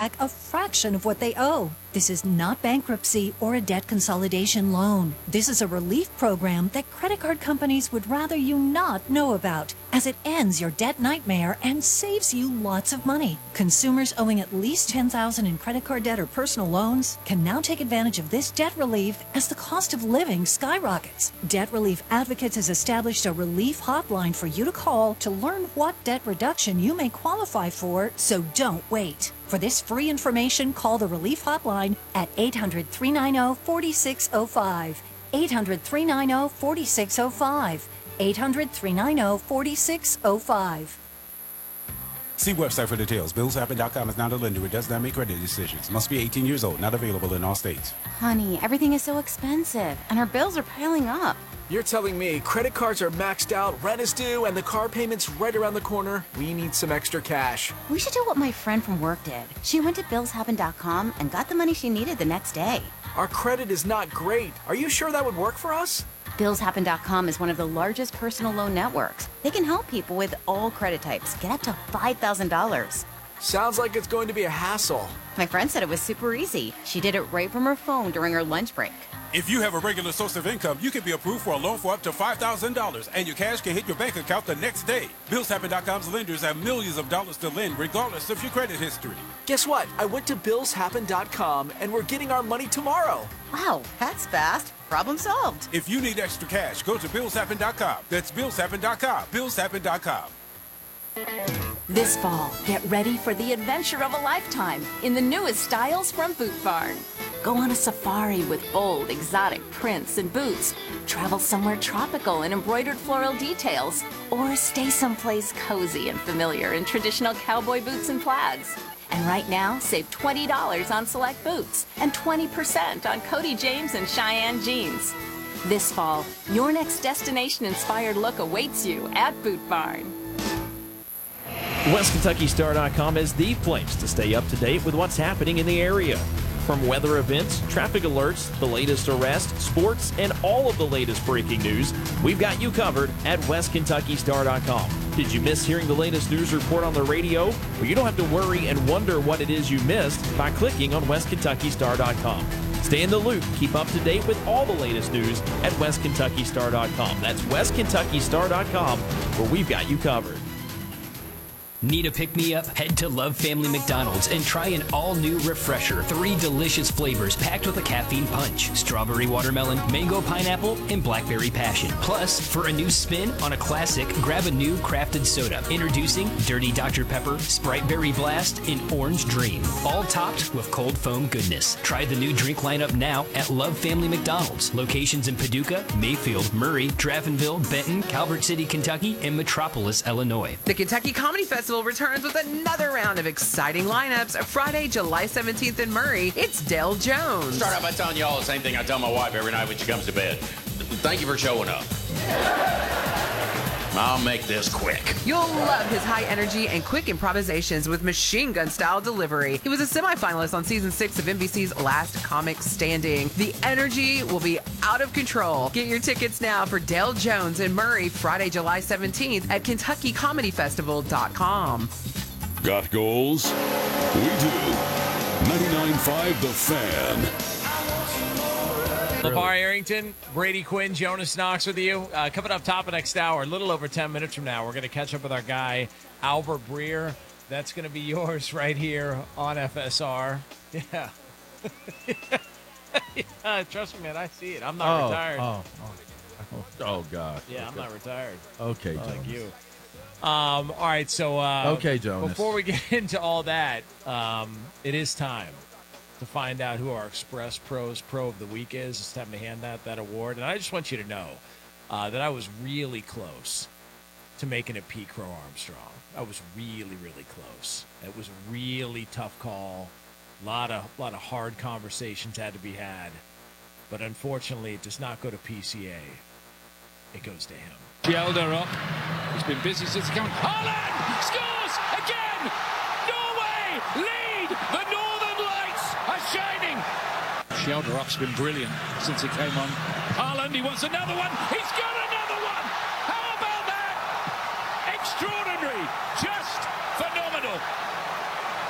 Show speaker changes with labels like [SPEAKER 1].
[SPEAKER 1] back a fraction of what they owe. This is not bankruptcy or a debt consolidation loan. This is a relief program that credit card companies would rather you not know about, as it ends your debt nightmare and saves you lots of money. Consumers owing at least $10,000 in credit card debt or personal loans can now take advantage of this debt relief as the cost of living skyrockets. Debt Relief Advocates has established a relief hotline for you to call to learn what debt reduction you may qualify for, so don't wait. For this free information, call the Relief Hotline at 800-390-4605. 800-390-4605. 800-390-4605.
[SPEAKER 2] See website for details. BillsHappen.com is not a lender. It does not make credit decisions. Must be 18 years old. Not available in all states.
[SPEAKER 3] Honey, everything is so expensive, and our bills are piling up.
[SPEAKER 4] You're telling me credit cards are maxed out, rent is due, and the car payment's right around the corner? We need some extra cash.
[SPEAKER 3] We should do what my friend from work did. She went to BillsHappen.com and got the money she needed the next day.
[SPEAKER 4] Our credit is not great. Are you sure that would work for us?
[SPEAKER 3] BillsHappen.com is one of the largest personal loan networks. They can help people with all credit types get up to $5,000.
[SPEAKER 4] Sounds like it's going to be a hassle.
[SPEAKER 3] My friend said it was super easy. She did it right from her phone during her lunch break.
[SPEAKER 2] If you have a regular source of income, you can be approved for a loan for up to $5,000, and your cash can hit your bank account the next day. BillsHappen.com's lenders have millions of dollars to lend, regardless of your credit history.
[SPEAKER 4] Guess what? I went to BillsHappen.com, and we're getting our money tomorrow.
[SPEAKER 3] Wow, that's fast. Problem solved.
[SPEAKER 2] If you need extra cash, go to BillsHappen.com. That's BillsHappen.com. BillsHappen.com.
[SPEAKER 5] This fall, get ready for the adventure of a lifetime in the newest styles from Boot Barn. Go on a safari with bold, exotic prints and boots. Travel somewhere tropical in embroidered floral details. Or stay someplace cozy and familiar in traditional cowboy boots and plaids. And right now, save $20 on select boots and 20% on Cody James and Cheyenne jeans. This fall, your next destination-inspired look awaits you at Boot Barn.
[SPEAKER 6] WestKentuckyStar.com is the place to stay up to date with what's happening in the area. From weather events, traffic alerts, the latest arrests, sports, and all of the latest breaking news, we've got you covered at WestKentuckyStar.com. Did you miss hearing the latest news report on the radio? Well, you don't have to worry and wonder what it is you missed by clicking on WestKentuckyStar.com. Stay in the loop. Keep up to date with all the latest news at WestKentuckyStar.com. That's WestKentuckyStar.com, where we've got you covered.
[SPEAKER 7] Need a pick-me-up? Head to Love Family McDonald's and try an all-new Refresher. 3 delicious flavors packed with a caffeine punch. Strawberry watermelon, mango pineapple, and blackberry passion. Plus, for a new spin on a classic, grab a new crafted soda. Introducing Dirty Dr. Pepper, Sprite Berry Blast, and Orange Dream. All topped with cold foam goodness. Try the new drink lineup now at Love Family McDonald's. Locations in Paducah, Mayfield, Murray, Draftonville, Benton, Calvert City, Kentucky, and Metropolis, Illinois.
[SPEAKER 8] The Kentucky Comedy Festival returns with another round of exciting lineups. Friday, July 17th in Murray, it's Dale Jones.
[SPEAKER 9] Start out by telling you all the same thing I tell my wife every night when she comes to bed. Thank you for showing up. I'll make this quick.
[SPEAKER 8] You'll love his high energy and quick improvisations with machine gun style delivery. He was a semifinalist on season 6 of NBC's Last Comic Standing. The energy will be out of control. Get your tickets now for Dale Jones in Murray, Friday, July 17th at KentuckyComedyFestival.com.
[SPEAKER 10] Got goals? We do. 99.5 The Fan.
[SPEAKER 11] LeVar Arrington, Brady Quinn, Jonas Knox with you. Coming up top of next hour, a little over 10 minutes from now, we're going to catch up with our guy, Albert Breer. That's going to be yours right here on FSR. Yeah. Yeah, trust me, man, I see it. I'm not retired.
[SPEAKER 12] Oh, God.
[SPEAKER 11] Yeah,
[SPEAKER 12] okay.
[SPEAKER 11] I'm not retired.
[SPEAKER 12] Okay, Jonas.
[SPEAKER 11] Like you. All right, so
[SPEAKER 12] okay, Jonas.
[SPEAKER 11] Before we get into all that, it is time to find out who our Express Pros Pro of the Week is. It's time to hand out that award. And I just want you to know that I was really close to making it Pete Crow Armstrong. I was really, really close. It was a really tough call. A lot of hard conversations had to be had. But unfortunately, it does not go to PCA. It goes to him.
[SPEAKER 13] Gelder up. He's been busy since he came. Holland scores again! Norway lead! The Northern Lights are shining! Gelder up's been brilliant since he came on. Haaland, he wants another one. He's got it!